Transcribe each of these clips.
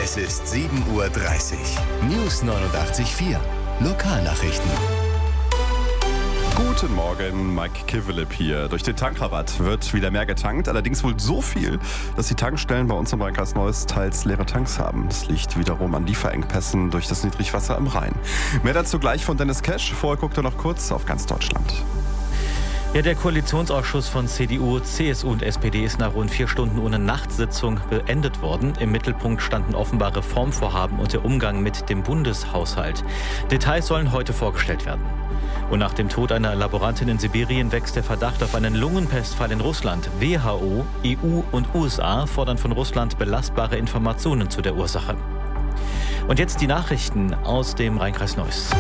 Es ist 7:30 Uhr. News 89.4. Lokalnachrichten. Guten Morgen, Mike Kivelip hier. Durch den Tankrabatt wird wieder mehr getankt, allerdings wohl so viel, dass die Tankstellen bei uns im Rheinkreis Neuss teils leere Tanks haben. Das liegt wiederum an Lieferengpässen durch das Niedrigwasser im Rhein. Mehr dazu gleich von Dennis Kesch. Vorher guckt er noch kurz auf ganz Deutschland. Ja, der Koalitionsausschuss von CDU, CSU und SPD ist nach rund 4 Stunden ohne Nachtsitzung beendet worden. Im Mittelpunkt standen offenbar Reformvorhaben und der Umgang mit dem Bundeshaushalt. Details sollen heute vorgestellt werden. Und nach dem Tod einer Laborantin in Sibirien wächst der Verdacht auf einen Lungenpestfall in Russland. WHO, EU und USA fordern von Russland belastbare Informationen zu der Ursache. Und jetzt die Nachrichten aus dem Rheinkreis Neuss.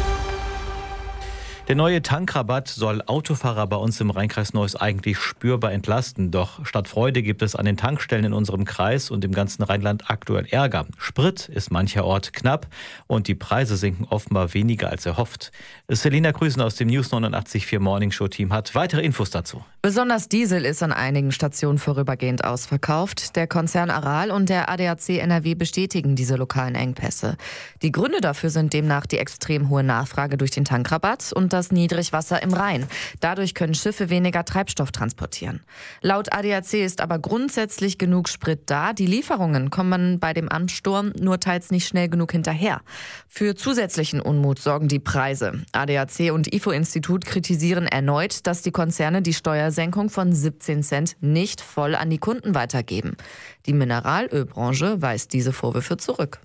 Der neue Tankrabatt soll Autofahrer bei uns im Rheinkreis Neuss eigentlich spürbar entlasten. Doch statt Freude gibt es an den Tankstellen in unserem Kreis und im ganzen Rheinland aktuell Ärger. Sprit ist mancherorts knapp und die Preise sinken offenbar weniger als erhofft. Selina Grüßen aus dem News 89.4 Morning Show Team hat weitere Infos dazu. Besonders Diesel ist an einigen Stationen vorübergehend ausverkauft. Der Konzern Aral und der ADAC NRW bestätigen diese lokalen Engpässe. Die Gründe dafür sind demnach die extrem hohe Nachfrage durch den Tankrabatt und das Niedrigwasser im Rhein. Dadurch können Schiffe weniger Treibstoff transportieren. Laut ADAC ist aber grundsätzlich genug Sprit da. Die Lieferungen kommen bei dem Ansturm nur teils nicht schnell genug hinterher. Für zusätzlichen Unmut sorgen die Preise. ADAC und IFO-Institut kritisieren erneut, dass die Konzerne die Steuersenkung von 17 Cent nicht voll an die Kunden weitergeben. Die Mineralölbranche weist diese Vorwürfe zurück.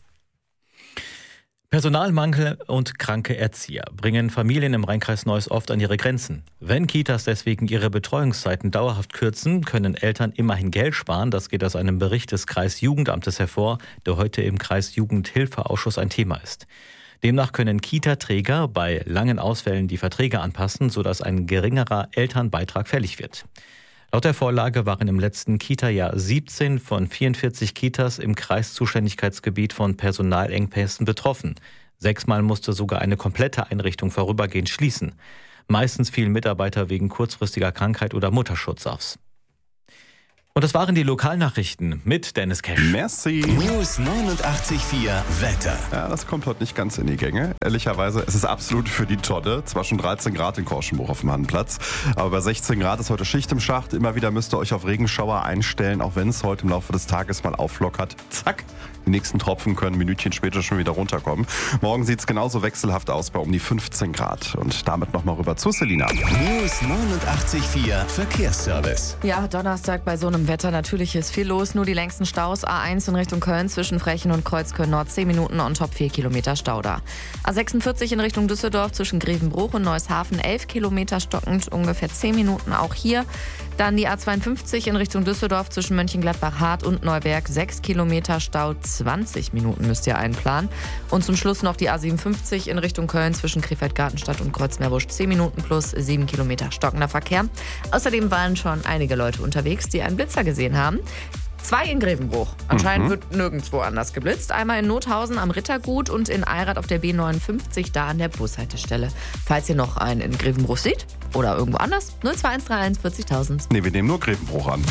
Personalmangel und kranke Erzieher bringen Familien im Rheinkreis Neuss oft an ihre Grenzen. Wenn Kitas deswegen ihre Betreuungszeiten dauerhaft kürzen, können Eltern immerhin Geld sparen. Das geht aus einem Bericht des Kreisjugendamtes hervor, der heute im Kreisjugendhilfeausschuss ein Thema ist. Demnach können Kita-Träger bei langen Ausfällen die Verträge anpassen, sodass ein geringerer Elternbeitrag fällig wird. Laut der Vorlage waren im letzten Kita-Jahr 17 von 44 Kitas im Kreiszuständigkeitsgebiet von Personalengpässen betroffen. 6-mal musste sogar eine komplette Einrichtung vorübergehend schließen. Meistens fielen Mitarbeiter wegen kurzfristiger Krankheit oder Mutterschutz aus. Und das waren die Lokalnachrichten mit Dennis Kesch. Merci. News 89.4 Wetter. Ja, das kommt heute nicht ganz in die Gänge. Ehrlicherweise, es ist absolut für die Tonne. Zwar schon 13 Grad in Korschenbruch auf dem Hannenplatz, aber bei 16 Grad ist heute Schicht im Schacht. Immer wieder müsst ihr euch auf Regenschauer einstellen, auch wenn es heute im Laufe des Tages mal auflockert. Zack, die nächsten Tropfen können ein Minütchen später schon wieder runterkommen. Morgen sieht es genauso wechselhaft aus bei um die 15 Grad. Und damit nochmal rüber zu Selina. News 89.4 Verkehrsservice. Ja, Donnerstag bei so einem Wetter natürlich ist viel los. Nur die längsten Staus. A1 in Richtung Köln zwischen Frechen und Kreuzköln Nord 10 Minuten on top 4 Kilometer Stau da. A46 in Richtung Düsseldorf zwischen Grevenbruch und Neueshafen 11 Kilometer stockend, ungefähr 10 Minuten auch hier. Dann die A52 in Richtung Düsseldorf zwischen Mönchengladbach-Hart und Neuwerk 6 Kilometer Stau, 20 Minuten müsst ihr einplanen. Und zum Schluss noch die A57 in Richtung Köln zwischen Krefeld-Gartenstadt und Kreuzmeerbusch 10 Minuten plus 7 Kilometer stockender Verkehr. Außerdem waren schon einige Leute unterwegs, die einen Blitzer gesehen haben. 2 in Grevenbruch. Anscheinend wird nirgendwo anders geblitzt. Einmal in Nothausen am Rittergut und in Eirath auf der B59, da an der Bushaltestelle. Falls ihr noch einen in Grevenbruch seht oder irgendwo anders, 02131 40.000. Nee, wir nehmen nur Grevenbruch an.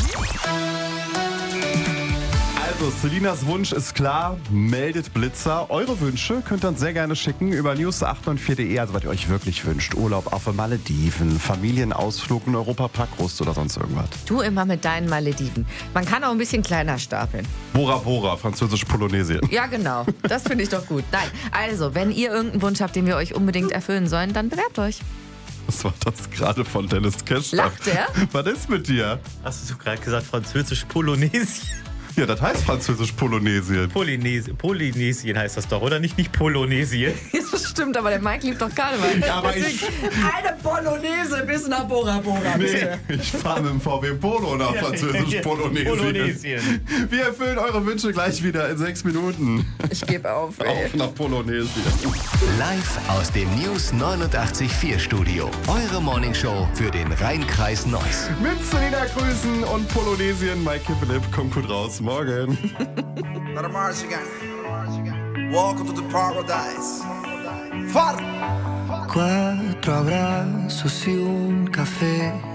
Also, Selinas Wunsch ist klar, meldet Blitzer. Eure Wünsche könnt ihr uns sehr gerne schicken über news894.de, also was ihr euch wirklich wünscht. Urlaub auf den Malediven, Familienausflug, ein Europapark-Rust oder sonst irgendwas. Du immer mit deinen Malediven. Man kann auch ein bisschen kleiner stapeln. Bora Bora, französisch Polonesien. Ja, genau. Das finde ich doch gut. Nein, also, wenn ihr irgendeinen Wunsch habt, den wir euch unbedingt erfüllen sollen, dann bewerbt euch. Was war das gerade von Dennis Kesch? Lacht der? Was ist mit dir? Hast du gerade gesagt französisch Polonesien? Ja, das heißt französisch Polonesien. Polynesien heißt das doch, oder? Nicht Polonesien. Das stimmt, aber der Mike liebt doch Karneval. Ja, aber eine Polonaise bis nach Bora Bora, bitte. Nee, ich fahre mit dem VW Polo nach französisch Polonesien. Wir erfüllen eure Wünsche gleich wieder in 6 Minuten. Ich gebe auf, ey. Auch nach Polonesien. Live aus dem News 89.4 Studio. Eure Morningshow für den Rheinkreis Neuss. Mit Selina Grüßen und Polonesien. Mike Kivelip, kommt gut raus. Morgen. Let 'em march again. Welcome to the paradise. Far! 4 abrazos y un café.